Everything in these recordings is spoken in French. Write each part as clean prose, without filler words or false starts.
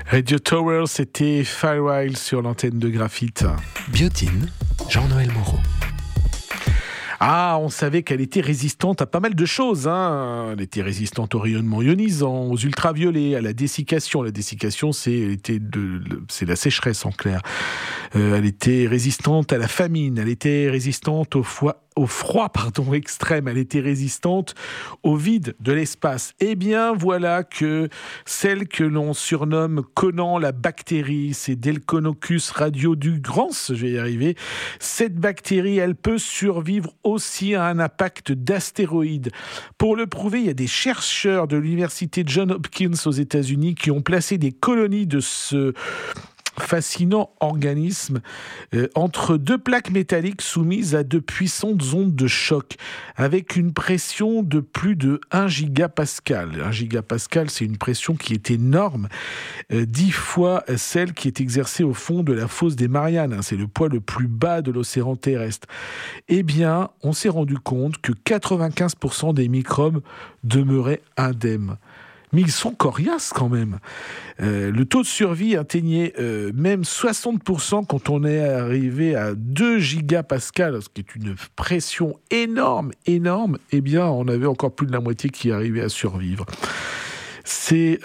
Radio Tower, c'était Firewall sur l'antenne de Graphite. Biotine, Jean-Noël Moreau. Ah, on savait qu'elle était résistante à pas mal de choses. Elle était résistante aux rayonnements ionisants, aux ultraviolets, à la dessiccation. La dessiccation, c'est la sécheresse en clair. Elle était résistante à la famine. Elle était résistante au froid extrême. Elle était résistante au vide de l'espace. Eh bien, voilà que celle que l'on surnomme Conan la bactérie, c'est Delconococcus radiodurans, je vais y arriver. Cette bactérie, elle peut survivre aussi à un impact d'astéroïdes. Pour le prouver, il y a des chercheurs de l'université Johns Hopkins aux États-Unis qui ont placé des colonies de ce fascinant organisme entre deux plaques métalliques soumises à de puissantes ondes de choc avec une pression de plus de 1 gigapascal. 1 gigapascal, c'est une pression qui est énorme, 10 fois celle qui est exercée au fond de la fosse des Mariannes. C'est le poids le plus bas de l'océan terrestre. Eh bien, on s'est rendu compte que 95% des microbes demeuraient indemnes. Mais ils sont coriaces quand même. Le taux de survie atteignait même 60% quand on est arrivé à 2 gigapascal, ce qui est une pression énorme. Eh bien, on avait encore plus de la moitié qui arrivait à survivre. C'est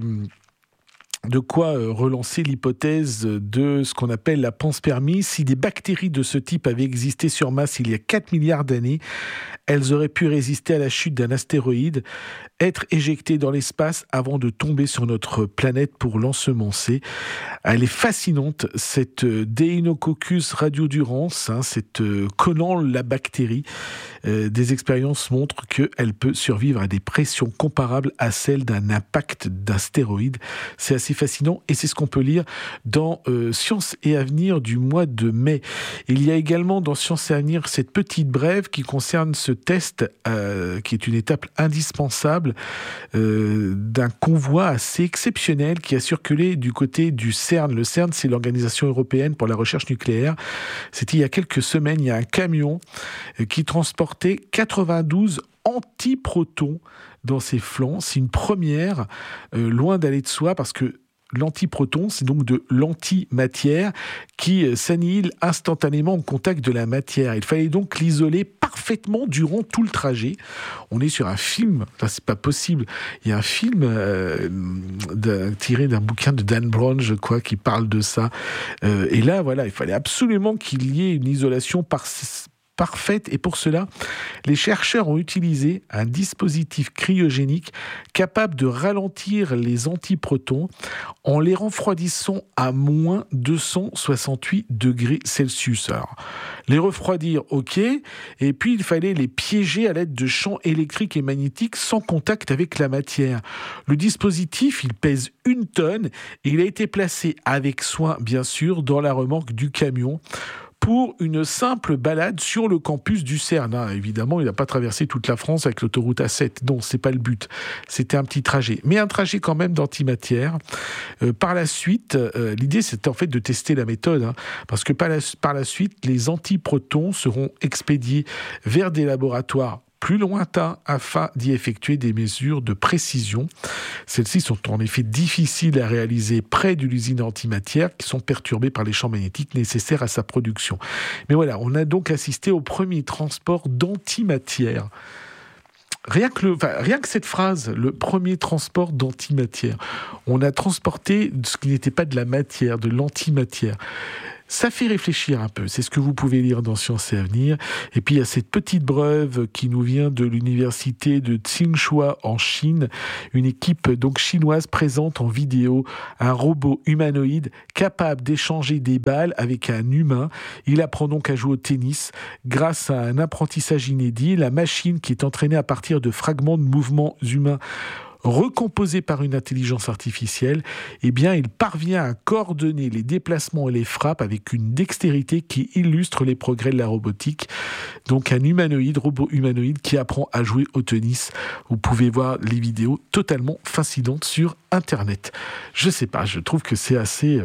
de quoi relancer l'hypothèse de ce qu'on appelle la panspermie. Si des bactéries de ce type avaient existé sur Mars il y a 4 milliards d'années, elles auraient pu résister à la chute d'un astéroïde, être éjectées dans l'espace avant de tomber sur notre planète pour l'ensemencer. Elle est fascinante, cette Deinococcus radiodurans, cette Conan la bactérie. Des expériences montrent qu'elle peut survivre à des pressions comparables à celles d'un impact d'astéroïde. C'est assez fascinant et c'est ce qu'on peut lire dans Science et Avenir du mois de mai. Il y a également dans Science et Avenir cette petite brève qui concerne ce test qui est une étape indispensable d'un convoi assez exceptionnel qui a circulé du côté du CERN. Le CERN, c'est l'Organisation européenne pour la recherche nucléaire. C'était il y a quelques semaines, il y a un camion qui transportait 92 antiprotons dans ses flancs. C'est une première, loin d'aller de soi, parce que l'antiproton, c'est donc de l'antimatière qui s'annihile instantanément au contact de la matière. Il fallait donc l'isoler parfaitement durant tout le trajet. On est sur un film, c'est pas possible. Il y a un film tiré d'un bouquin de Dan Brown, je crois, qui parle de ça. Et là, voilà, il fallait absolument qu'il y ait une isolation parfaite, et pour cela, les chercheurs ont utilisé un dispositif cryogénique capable de ralentir les antiprotons en les refroidissant à moins 268 degrés Celsius. Alors, les refroidir, ok, et puis il fallait les piéger à l'aide de champs électriques et magnétiques sans contact avec la matière. Le dispositif, il pèse 1 tonne et il a été placé avec soin, bien sûr, dans la remorque du camion pour une simple balade sur le campus du CERN. Évidemment, il n'a pas traversé toute la France avec l'autoroute A7. Non, c'est pas le but. C'était un petit trajet. Mais un trajet quand même d'antimatière. Par la suite, l'idée, c'était en fait de tester la méthode. Parce que par la suite, les antiprotons seront expédiés vers des laboratoires plus lointains afin d'y effectuer des mesures de précision. Celles-ci sont en effet difficiles à réaliser près de l'usine antimatière qui sont perturbées par les champs magnétiques nécessaires à sa production. Mais voilà, on a donc assisté au premier transport d'antimatière. Rien que cette phrase, le premier transport d'antimatière. On a transporté ce qui n'était pas de la matière, de l'antimatière. Ça fait réfléchir un peu, c'est ce que vous pouvez lire dans Science et Avenir. Et puis il y a cette petite brève qui nous vient de l'université de Tsinghua en Chine. Une équipe donc chinoise présente en vidéo un robot humanoïde capable d'échanger des balles avec un humain. Il apprend donc à jouer au tennis grâce à un apprentissage inédit. La machine, qui est entraînée à partir de fragments de mouvements humains recomposé par une intelligence artificielle, eh bien, il parvient à coordonner les déplacements et les frappes avec une dextérité qui illustre les progrès de la robotique. Donc, un robot humanoïde qui apprend à jouer au tennis. Vous pouvez voir les vidéos totalement fascinantes sur Internet. Je sais pas, je trouve que c'est assez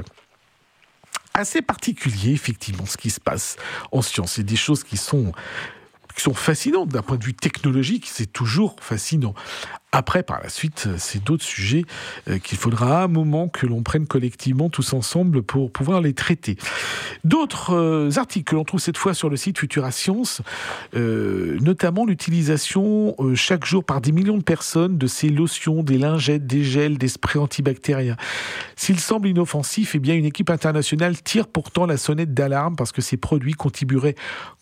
particulier, effectivement, ce qui se passe en science. C'est des choses qui sont fascinantes d'un point de vue technologique, c'est toujours fascinant. Après, par la suite, c'est d'autres sujets qu'il faudra à un moment que l'on prenne collectivement tous ensemble pour pouvoir les traiter. D'autres articles que l'on trouve cette fois sur le site Futura Science, notamment l'utilisation chaque jour par des millions de personnes de ces lotions, des lingettes, des gels, des sprays antibactériens. S'il semble inoffensif, eh bien une équipe internationale tire pourtant la sonnette d'alarme parce que ces produits contribueraient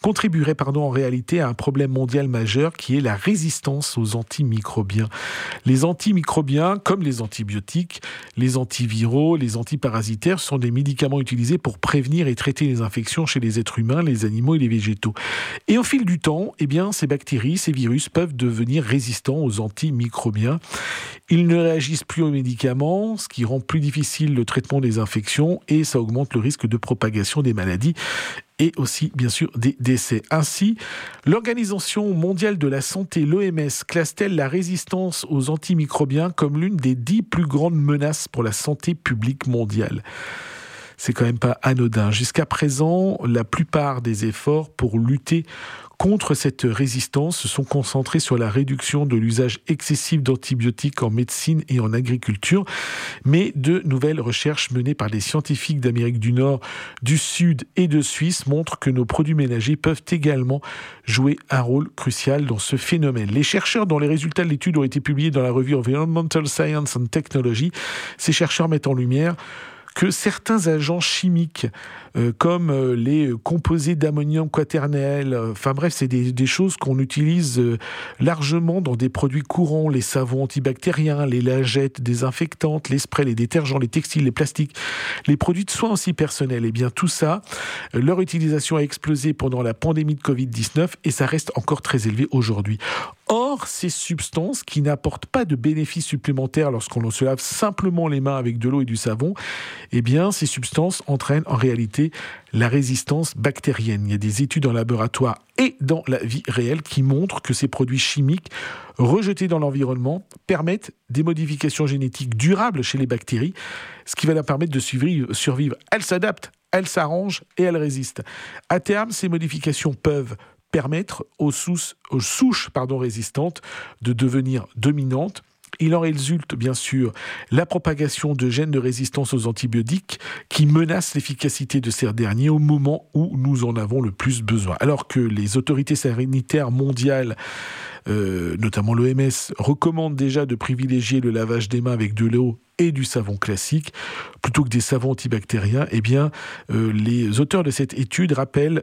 en réalité à un problème mondial majeur qui est la résistance aux antimicrobiens. Les antimicrobiens, comme les antibiotiques, les antiviraux, les antiparasitaires, sont des médicaments utilisés pour prévenir et traiter les infections chez les êtres humains, les animaux et les végétaux. Et au fil du temps, eh bien, ces bactéries, ces virus peuvent devenir résistants aux antimicrobiens. Ils ne réagissent plus aux médicaments, ce qui rend plus difficile le traitement des infections et ça augmente le risque de propagation des maladies et aussi, bien sûr, des décès. Ainsi, l'Organisation mondiale de la santé, l'OMS, classe-t-elle la résistance aux antimicrobiens comme l'une des 10 plus grandes menaces pour la santé publique mondiale. C'est quand même pas anodin. Jusqu'à présent, la plupart des efforts pour lutter contre cette résistance se sont concentrés sur la réduction de l'usage excessif d'antibiotiques en médecine et en agriculture. Mais de nouvelles recherches menées par des scientifiques d'Amérique du Nord, du Sud et de Suisse montrent que nos produits ménagers peuvent également jouer un rôle crucial dans ce phénomène. Les chercheurs dont les résultats de l'étude ont été publiés dans la revue Environmental Science and Technology, ces chercheurs mettent en lumière que certains agents chimiques, comme les composés d'ammonium quaternel, enfin bref, c'est des choses qu'on utilise largement dans des produits courants, les savons antibactériens, les lingettes désinfectantes, les sprays, les détergents, les textiles, les plastiques, les produits de soins aussi personnels. Et bien tout ça, leur utilisation a explosé pendant la pandémie de Covid-19 et ça reste encore très élevé aujourd'hui. Or, ces substances qui n'apportent pas de bénéfices supplémentaires lorsqu'on se lave simplement les mains avec de l'eau et du savon, eh bien, ces substances entraînent en réalité la résistance bactérienne. Il y a des études en laboratoire et dans la vie réelle qui montrent que ces produits chimiques rejetés dans l'environnement permettent des modifications génétiques durables chez les bactéries, ce qui va leur permettre de survivre. Elles s'adaptent, elles s'arrangent et elles résistent. À terme, ces modifications peuvent permettre aux souches résistantes de devenir dominantes. Il en résulte bien sûr la propagation de gènes de résistance aux antibiotiques qui menacent l'efficacité de ces derniers au moment où nous en avons le plus besoin. Alors que les autorités sanitaires mondiales, notamment l'OMS, recommandent déjà de privilégier le lavage des mains avec de l'eau et du savon classique, plutôt que des savons antibactériens, eh bien, les auteurs de cette étude appellent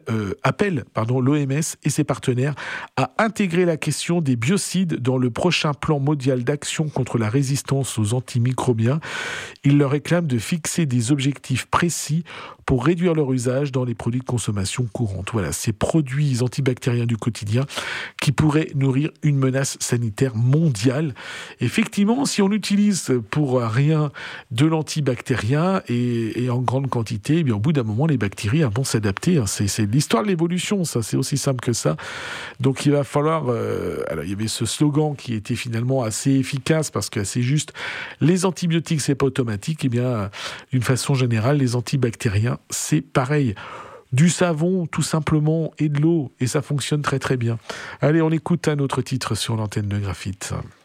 l'OMS et ses partenaires à intégrer la question des biocides dans le prochain plan mondial d'action contre la résistance aux antimicrobiens. Ils leur réclament de fixer des objectifs précis pour réduire leur usage dans les produits de consommation courante. Voilà, ces produits antibactériens du quotidien qui pourraient nourrir une menace sanitaire mondiale. Effectivement, si on utilise pour rien de l'antibactérien et en grande quantité, eh bien, au bout d'un moment, les bactéries vont s'adapter. C'est l'histoire de l'évolution, ça, c'est aussi simple que ça. Donc il va falloir... alors, il y avait ce slogan qui était finalement assez efficace parce que c'est juste les antibiotiques, c'est pas automatique. Eh bien, d'une façon générale, les antibactériens, c'est pareil. Du savon, tout simplement, et de l'eau, et ça fonctionne très très bien. Allez, on écoute un autre titre sur l'antenne de Graphite.